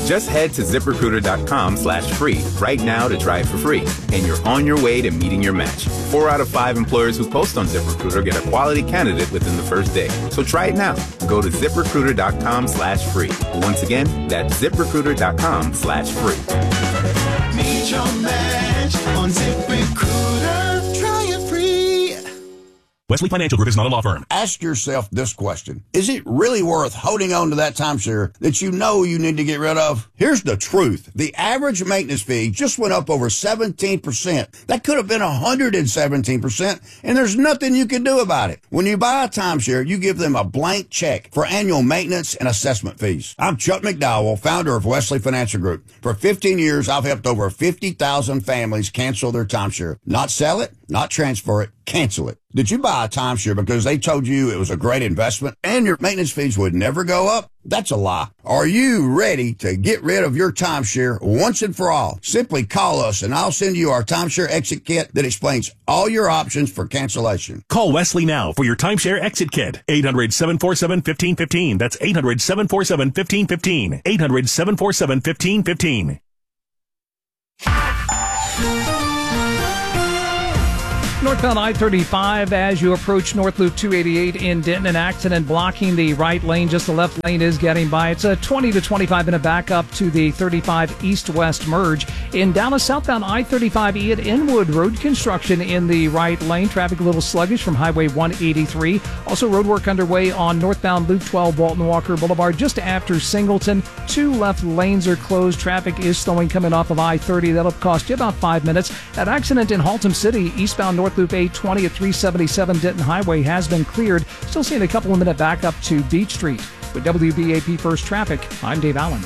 Just head to ZipRecruiter.com/free right now to try it for free, and you're on your way to meeting your match. 4 out of 5 employers who post on ZipRecruiter get a quality candidate within the first day. So try it now. Go to ZipRecruiter.com/free. Once again, that's ZipRecruiter.com/free. Meet your match on ZipRecruiter. Try it free. Wesley Financial Group is not a law firm. Ask yourself this question. Is it really worth holding on to that timeshare that you know you need to get rid of? Here's the truth. The average maintenance fee just went up over 17%. That could have been 117%, and there's nothing you can do about it. When you buy a timeshare, you give them a blank check for annual maintenance and assessment fees. I'm Chuck McDowell, founder of Wesley Financial Group. For 15 years, I've helped over 50,000 families cancel their timeshare. Not sell it, not transfer it, cancel it. Did you buy a timeshare because they told you it was a great investment and your maintenance fees would never go up? That's a lie. Are you ready to get rid of your timeshare once and for all? Simply call us and I'll send you our timeshare exit kit that explains all your options for cancellation. Call Wesley now for your timeshare exit kit. 800-747-1515. That's 800-747-1515. 800-747-1515. Northbound I-35 as you approach North Loop 288 in Denton. An accident blocking the right lane. Just the left lane is getting by. It's a 20 to 25 minute backup to the 35 east-west merge. In Dallas, southbound I-35E at Inwood, road construction in the right lane. Traffic a little sluggish from Highway 183. Also road work underway on northbound Loop 12 Walton Walker Boulevard just after Singleton. 2 left lanes are closed. Traffic is slowing coming off of I-30. That'll cost you about 5 minutes. That accident in Haltom City, eastbound North Loop 820 at 377 Denton Highway has been cleared. Still seeing a couple of minute backup to Beach Street. With WBAP First Traffic, I'm Dave Allen.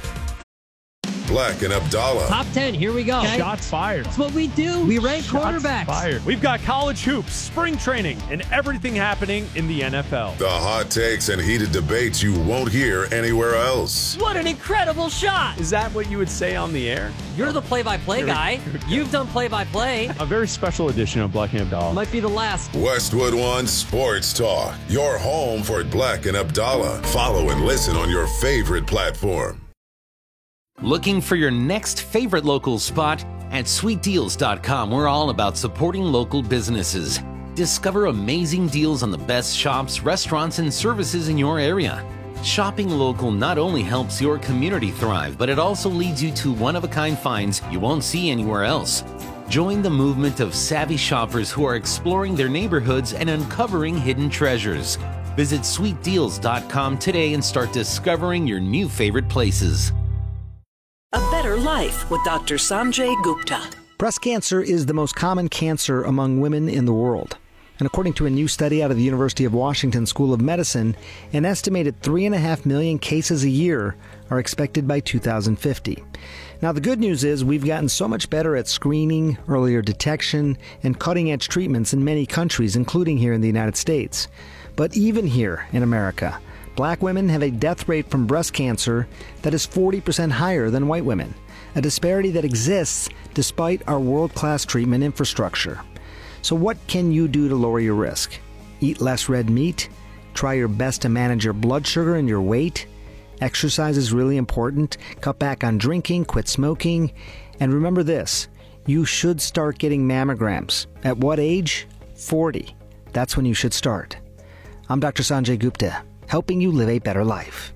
Black and Abdallah. Top 10, here we go. Okay. Shots fired. That's what we do. We rank quarterbacks. Fired. We've got college hoops, spring training, and everything happening in the NFL. The hot takes and heated debates you won't hear anywhere else. What an incredible shot. Is that what you would say on the air? You're the play-by-play guy. You've done play-by-play. A very special edition of Black and Abdallah. Might be the last. Westwood One Sports Talk. Your home for Black and Abdallah. Follow and listen on your favorite platform. Looking for your next favorite local spot? At sweetdeals.com, we're all about supporting local businesses. Discover amazing deals on the best shops, restaurants, and services in your area. Shopping local not only helps your community thrive, but it also leads you to one-of-a-kind finds you won't see anywhere else. Join the movement of savvy shoppers who are exploring their neighborhoods and uncovering hidden treasures. Visit sweetdeals.com today and start discovering your new favorite places. A Better Life with Dr. Sanjay Gupta. Breast cancer is the most common cancer among women in the world. And according to a new study out of the University of Washington School of Medicine, an estimated 3.5 million cases a year are expected by 2050. Now, the good news is we've gotten so much better at screening, earlier detection, and cutting-edge treatments in many countries, including here in the United States. But even here in America, Black women have a death rate from breast cancer that is 40% higher than white women, a disparity that exists despite our world-class treatment infrastructure. So what can you do to lower your risk? Eat less red meat? Try your best to manage your blood sugar and your weight? Exercise is really important. Cut back on drinking, quit smoking. And remember this, you should start getting mammograms. At what age? 40. That's when you should start. I'm Dr. Sanjay Gupta, helping you live a better life.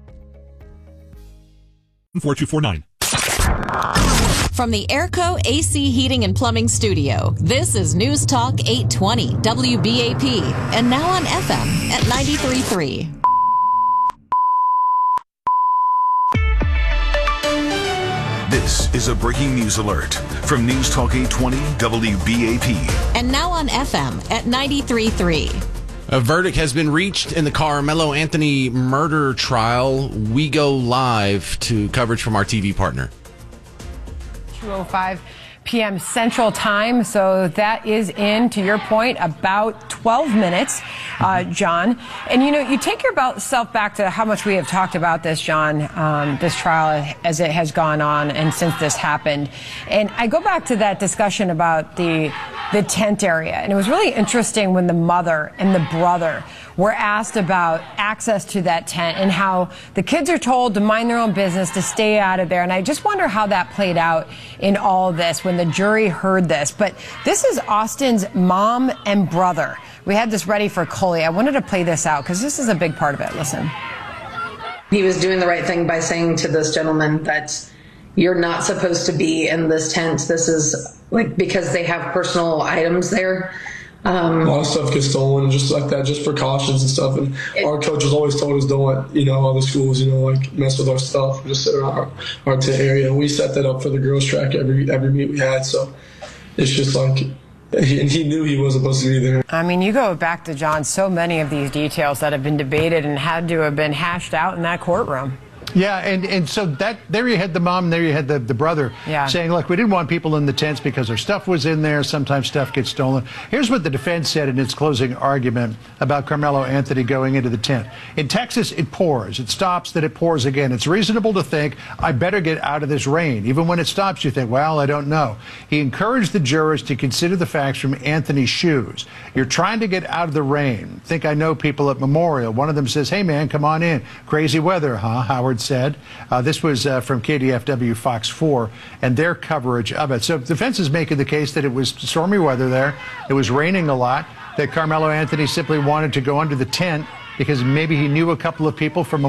4249. From the Airco AC Heating and Plumbing Studio, this is News Talk 820 WBAP, and now on FM at 93.3. This is a breaking news alert from News Talk 820 WBAP. And now on FM at 93.3. A verdict has been reached in the Carmelo Anthony murder trial. We go live to coverage from our TV partner. 2:05 p.m. Central Time. So that is in, to your point, about 12 minutes, John. And, you know, you take yourself back to how much we have talked about this, John, this trial as it has gone on and since this happened. And I go back to that discussion about the the tent area. And it was really interesting when the mother and the brother were asked about access to that tent and how the kids are told to mind their own business, to stay out of there. And I just wonder how that played out in all this when the jury heard this. But this is Austin's mom and brother. We had this ready for Coley. I wanted to play this out because this is a big part of it. Listen. He was doing the right thing by saying to this gentleman that you're not supposed to be in this tent. This is like because they have personal items there. A lot of stuff gets stolen just like that, just precautions and stuff. And our coaches always told us don't let, other schools, like mess with our stuff, just sit around our tent area. And we set that up for the girls track every meet we had. So it's just like, he knew he wasn't supposed to be there. I mean, you go back to, John, so many of these details that have been debated and had to have been hashed out in that courtroom. Yeah, and so there you had the mom, there you had the brother saying, look, we didn't want people in the tents because their stuff was in there. Sometimes stuff gets stolen. Here's what the defense said in its closing argument about Carmelo Anthony going into the tent. In Texas, it pours. It stops, then it pours again. It's reasonable to think, I better get out of this rain. Even when it stops, you think, well, I don't know. He encouraged the jurors to consider the facts from Anthony's shoes. You're trying to get out of the rain. Think I know people at Memorial. One of them says, hey, man, come on in. Crazy weather, huh? Howard said. This was from KDFW Fox 4 and their coverage of it. So the defense is making the case that it was stormy weather there. It was raining a lot, that Carmelo Anthony simply wanted to go under the tent because maybe he knew a couple of people from